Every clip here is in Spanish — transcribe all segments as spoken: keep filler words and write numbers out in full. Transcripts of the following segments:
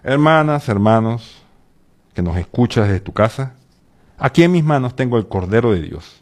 Hermanas, hermanos, que nos escuchas desde tu casa, aquí en mis manos tengo el Cordero de Dios.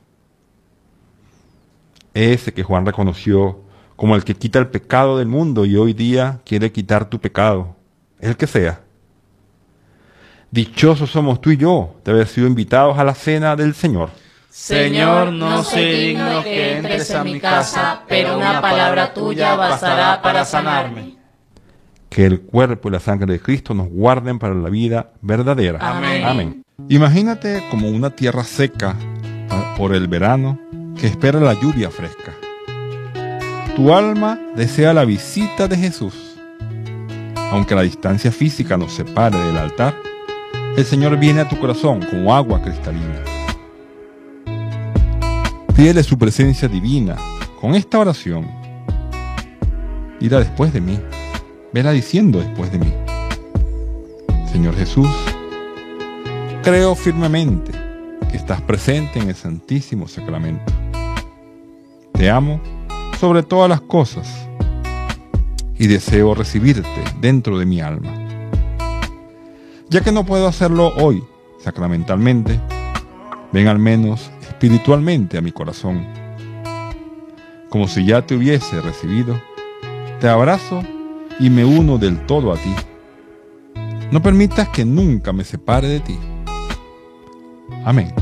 Ese que Juan reconoció como el que quita el pecado del mundo y hoy día quiere quitar tu pecado, el que sea. Dichosos somos tú y yo de haber sido invitados a la cena del Señor. Señor, no soy digno que entres a mi casa, pero una palabra tuya bastará para sanarme. Que el cuerpo y la sangre de Cristo nos guarden para la vida verdadera. Amén. Amén. Imagínate como una tierra seca por el verano que espera la lluvia fresca. Tu alma desea la visita de Jesús. Aunque la distancia física nos separe del altar, el Señor viene a tu corazón como agua cristalina. Pídele su presencia divina con esta oración. Irá después de mí. Vela diciendo después de mí: Señor Jesús, creo firmemente que estás presente en el Santísimo Sacramento. Te amo sobre todas las cosas y deseo recibirte dentro de mi alma. Ya que no puedo hacerlo hoy sacramentalmente, ven al menos espiritualmente a mi corazón. Como si ya te hubiese recibido, te abrazo y me uno del todo a ti. No permitas que nunca me separe de ti. Amén.